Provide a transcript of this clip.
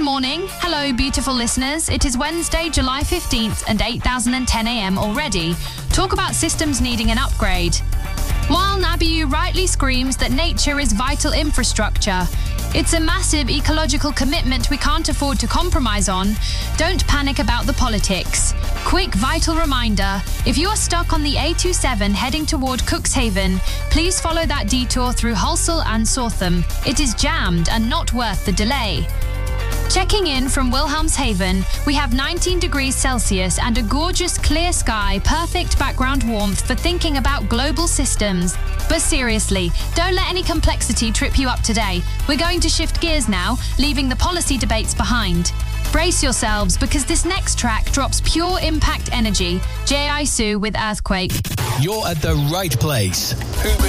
morning. Hello, beautiful listeners. It is Wednesday, July 15th and 8,010 a.m. already. Talk about systems needing an upgrade. While Nabiu rightly screams that nature is vital infrastructure, it's a massive ecological commitment we can't afford to compromise on. Don't panic about the politics. Quick vital reminder, if you are stuck on the A27 heading toward Cuxhaven, please follow that detour through Hulsell and Southam. It is jammed and not worth the delay. Checking in from Wilhelmshaven, we have 19 degrees Celsius and a gorgeous clear sky, perfect background warmth for thinking about global systems. But seriously, don't let any complexity trip you up today. We're going to shift gears now, leaving the policy debates behind. Brace yourselves because this next track drops pure impact energy. J.I. Sue with Earthquake. You're at the right place.